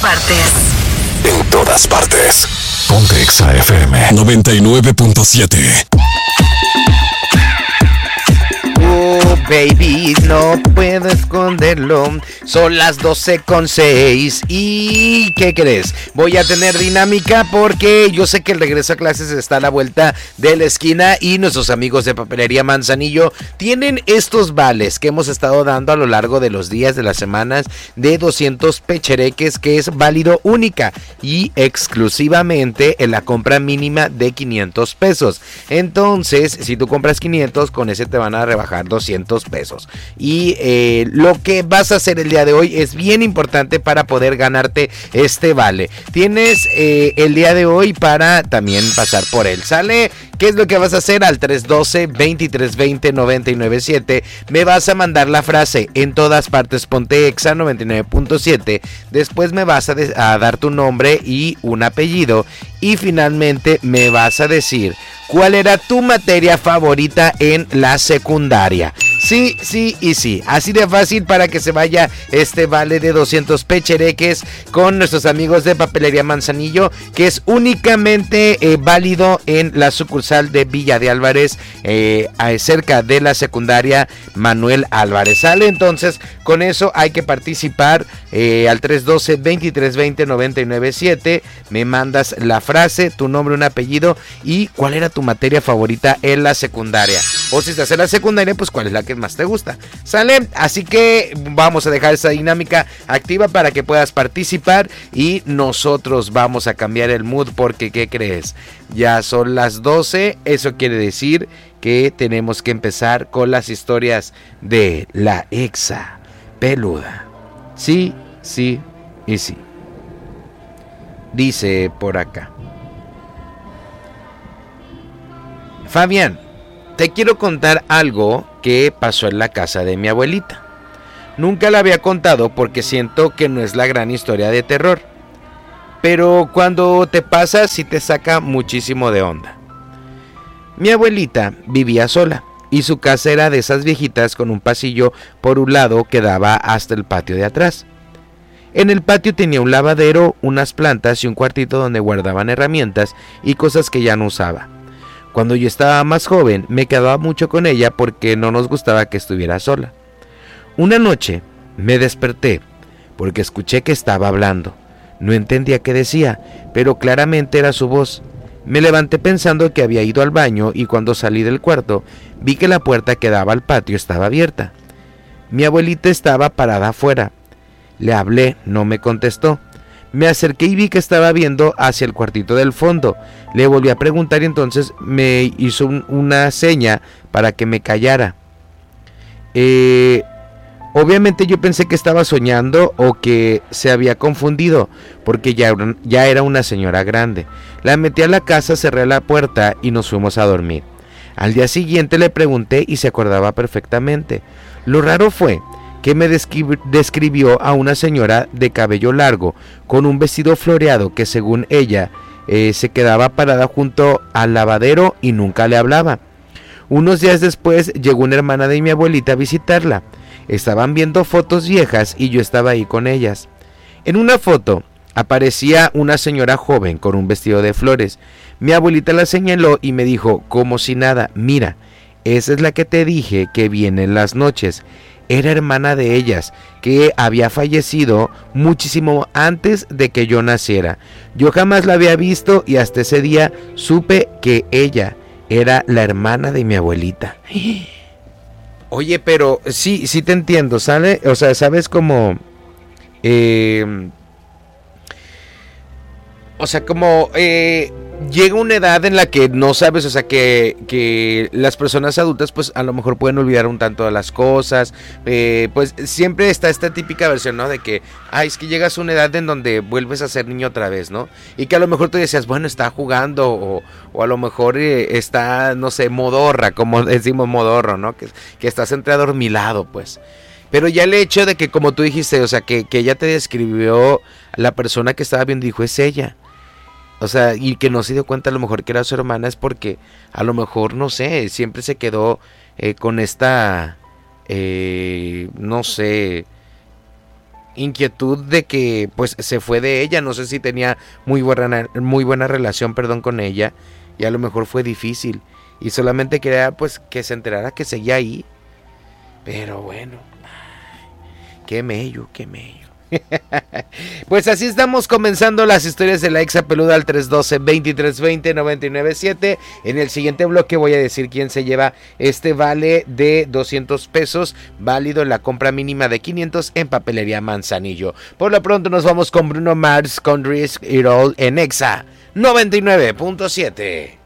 partes. En todas partes. Ponte Exa FM 99.7. Baby, no puedo esconderlo. Son las 12:06. ¿Y qué crees? Voy a tener dinámica porque yo sé que el regreso a clases está a la vuelta de la esquina y nuestros amigos de Papelería Manzanillo tienen estos vales que hemos estado dando a lo largo de los días, de las semanas, de 200 pechereques, que es válido única y exclusivamente en la compra mínima de 500 pesos. Entonces, si tú compras 500, con ese te van a rebajar 200 pesos. Y lo que vas a hacer el día de hoy es bien importante para poder ganarte este vale. Tienes el día de hoy para también pasar por él. ¿Sale? ¿Qué es lo que vas a hacer? Al 312-2320-997 me vas a mandar la frase en todas partes ponte Exa 99.7. Después me vas a dar tu nombre y un apellido. Y finalmente me vas a decir cuál era tu materia favorita en la secundaria. Sí, sí y sí. Así de fácil para que se vaya este vale de 200 pechereques con nuestros amigos de Papelería Manzanillo, que es únicamente válido en la sucursal de Villa de Álvarez, cerca de la secundaria Manuel Álvarez. ¿Sale? Entonces, con eso hay que participar al 312-2320-997. Me mandas la frase, tu nombre, un apellido y cuál era tu materia favorita en la secundaria. O si estás en la secundaria, pues cuál es la que más te gusta. ¿Sale? Así que vamos a dejar esa dinámica activa para que puedas participar y nosotros vamos a cambiar el mood porque ¿qué crees? Ya son las 12, eso quiere decir que tenemos que empezar con las historias de la Exa peluda. Sí, sí y sí. Dice por acá: Fabián, te quiero contar algo que pasó en la casa de mi abuelita. Nunca la había contado porque siento que no es la gran historia de terror, pero cuando te pasa sí te saca muchísimo de onda. Mi abuelita vivía sola y su casa era de esas viejitas con un pasillo por un lado que daba hasta el patio de atrás. En el patio tenía un lavadero, unas plantas y un cuartito donde guardaban herramientas y cosas que ya no usaba. Cuando yo estaba más joven, me quedaba mucho con ella porque no nos gustaba que estuviera sola. Una noche me desperté porque escuché que estaba hablando. No entendía qué decía, pero claramente era su voz. Me levanté pensando que había ido al baño y cuando salí del cuarto vi que la puerta que daba al patio estaba abierta. Mi abuelita estaba parada afuera. Le hablé, no me contestó. Me acerqué y vi que estaba viendo hacia el cuartito del fondo. Le volví a preguntar y entonces me hizo una seña para que me callara. Obviamente yo pensé que estaba soñando o que se había confundido, porque ya era una señora grande. La metí a la casa, cerré la puerta y nos fuimos a dormir. Al día siguiente le pregunté y se acordaba perfectamente. Lo raro fue que me describió a una señora de cabello largo, con un vestido floreado que según ella se quedaba parada junto al lavadero y nunca le hablaba. Unos días después llegó una hermana de mi abuelita a visitarla. Estaban viendo fotos viejas y yo estaba ahí con ellas. En una foto aparecía una señora joven con un vestido de flores. Mi abuelita la señaló y me dijo, como si nada, mira, esa es la que te dije que viene en las noches. Era hermana de ellas, que había fallecido muchísimo antes de que yo naciera. Yo jamás la había visto y hasta ese día supe que ella era la hermana de mi abuelita. Oye, pero sí te entiendo, ¿sale? O sea, ¿sabes cómo? Llega una edad en la que no sabes, o sea, que las personas adultas pues a lo mejor pueden olvidar un tanto de las cosas, pues siempre está esta típica versión, ¿no? De que, es que llegas a una edad en donde vuelves a ser niño otra vez, ¿no? Y que a lo mejor tú decías, bueno, está jugando o a lo mejor está, no sé, modorra, como decimos modorro, ¿no? Que estás entre adormilado, pues. Pero ya el hecho de que, como tú dijiste, o sea, que ella te describió la persona que estaba viendo, dijo, es ella. O sea, y que no se dio cuenta a lo mejor que era su hermana, es porque a lo mejor, no sé, siempre se quedó con esta, no sé, inquietud de que pues se fue de ella. No sé si tenía muy buena relación, con ella, y a lo mejor fue difícil y solamente quería pues que se enterara que seguía ahí. Pero bueno, qué mello. Pues así estamos comenzando las historias de la exa peluda al 312-2320-997. En el siguiente bloque voy a decir quién se lleva este vale de 200 pesos, válido en la compra mínima de 500 en Papelería Manzanillo. Por lo pronto nos vamos con Bruno Mars con Risk It All en Exa 99.7.